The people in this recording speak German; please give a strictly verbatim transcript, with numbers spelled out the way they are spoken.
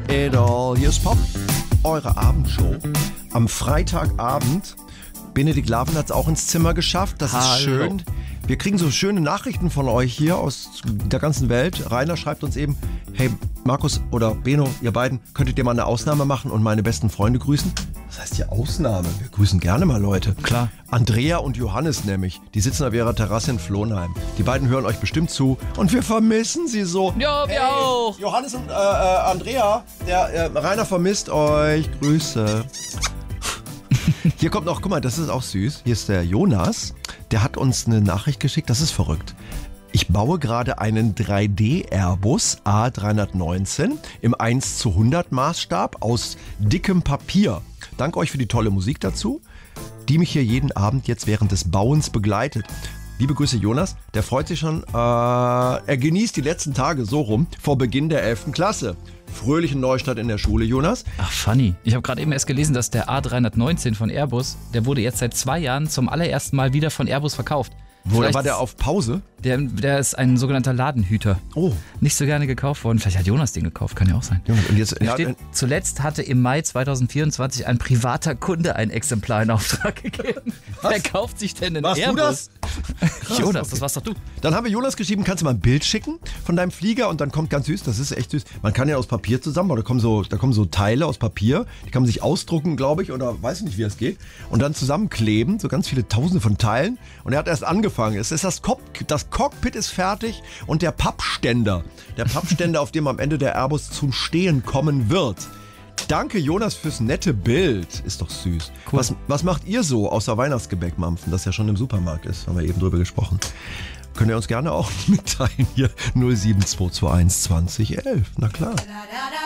it all. Hier ist Pop, eure Abendshow. Am Freitagabend, Benedikt Laven hat es auch ins Zimmer geschafft. Das Hallo. ist schön. Wir kriegen so schöne Nachrichten von euch hier aus der ganzen Welt. Rainer schreibt uns eben, hey Markus oder Beno, ihr beiden, könntet ihr mal eine Ausnahme machen und meine besten Freunde grüßen? Das heißt hier Ausnahme. Wir grüßen gerne mal Leute. Klar. Andrea und Johannes nämlich, die sitzen auf ihrer Terrasse in Flohnheim. Die beiden hören euch bestimmt zu und wir vermissen sie so. Ja, wir hey, auch. Johannes und äh, äh, Andrea, der äh, Rainer vermisst euch. Grüße. Hier kommt noch, guck mal, das ist auch süß. Hier ist der Jonas, der hat uns eine Nachricht geschickt, das ist verrückt. Ich baue gerade einen drei D Airbus A drei neunzehn im eins zu hundert Maßstab aus dickem Papier. Danke euch für die tolle Musik dazu, die mich hier jeden Abend jetzt während des Bauens begleitet. Liebe Grüße Jonas, der freut sich schon, äh, er genießt die letzten Tage so rum vor Beginn der elften Klasse. Fröhlichen Neustart in der Schule, Jonas. Ach, funny. Ich habe gerade eben erst gelesen, dass der A drei neunzehn von Airbus, der wurde jetzt seit zwei Jahren zum allerersten Mal wieder von Airbus verkauft. Wo, Vielleicht war der auf Pause? Der, der ist ein sogenannter Ladenhüter. Oh. Nicht so gerne gekauft worden. Vielleicht hat Jonas den gekauft, kann ja auch sein. Jonas, und jetzt, Da ja, steht, zuletzt hatte im Mai zweitausendvierundzwanzig ein privater Kunde ein Exemplar in Auftrag gegeben. Was? Wer kauft sich denn einen Warst du Airbus? das? Krass, Jonas, okay. das warst doch du. Dann haben wir Jonas geschrieben, kannst du mal ein Bild schicken von deinem Flieger und dann kommt ganz süß, das ist echt süß. Man kann ja aus Papier zusammen, oder da kommen so, da kommen so Teile aus Papier, die kann man sich ausdrucken, glaube ich, oder weiß ich nicht, wie es geht. Und dann zusammenkleben, so ganz viele Tausende von Teilen. Und er hat erst angefangen. Es ist das, Cock, das Cockpit ist fertig und der Pappständer. Der Pappständer, auf dem am Ende der Airbus zum Stehen kommen wird. Danke, Jonas, fürs nette Bild. Ist doch süß. Cool. Was, was macht ihr so außer Weihnachtsgebäck mampfen, das ja schon im Supermarkt ist? Haben wir eben drüber gesprochen. Könnt ihr uns gerne auch mitteilen hier null sieben zwei zwei eins zwanzig elf. Na klar.